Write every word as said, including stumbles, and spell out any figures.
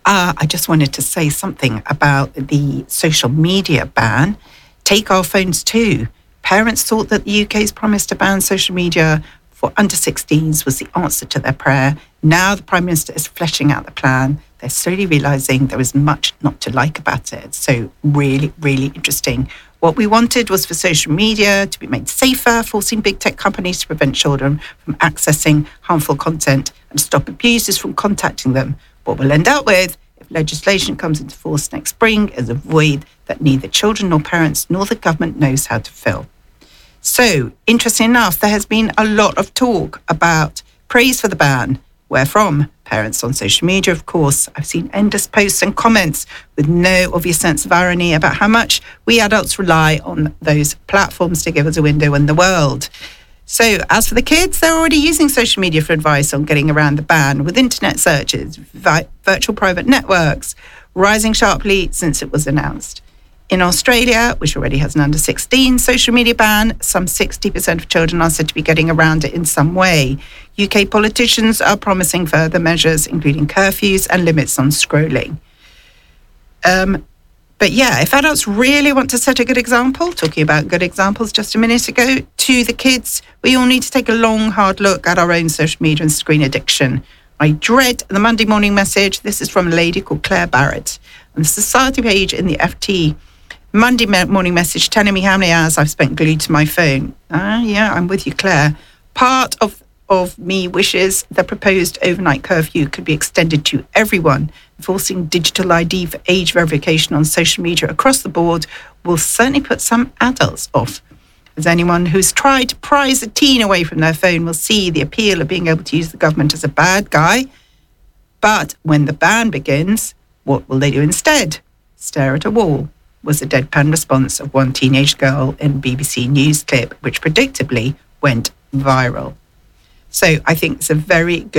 Uh, I just wanted to say something about the social media ban. Take our phones too. Parents thought that the U K's promise to ban social media for under sixteens was the answer to their prayer. Now the Prime Minister is fleshing out the plan. They're slowly realising there is much not to like about it. So really, really interesting. What we wanted was for social media to be made safer, forcing big tech companies to prevent children from accessing harmful content and stop abusers from contacting them. What we'll end up with, if legislation comes into force next spring, is a void that neither children nor parents nor the government knows how to fill. So, interesting enough, there has been a lot of talk about praise for the ban. Where from? Parents on social media, of course. I've seen endless posts and comments with no obvious sense of irony about how much we adults rely on those platforms to give us a window in the world. So, as for the kids, they're already using social media for advice on getting around the ban with internet searches, vi- virtual private networks, rising sharply since it was announced. In Australia, which already has an under sixteen social media ban, some sixty percent of children are said to be getting around it in some way. U K politicians are promising further measures, including curfews and limits on scrolling. Um, but yeah, if adults really want to set a good example, talking about good examples just a minute ago, to the kids, we all need to take a long, hard look at our own social media and screen addiction. I dread the Monday morning message. This is from a lady called Claire Barrett on the society page in the F T. Monday morning message telling me how many hours I've spent glued to my phone. Ah, yeah, I'm with you, Claire. Part of, of me wishes the proposed overnight curfew could be extended to everyone. Enforcing digital I D for age verification on social media across the board will certainly put some adults off. As anyone who's tried to prise a teen away from their phone will see the appeal of being able to use the government as a bad guy. But when the ban begins, what will they do instead? Stare at a wall, was the deadpan response of one teenage girl in a B B C News clip, which predictably went viral. So I think it's a very good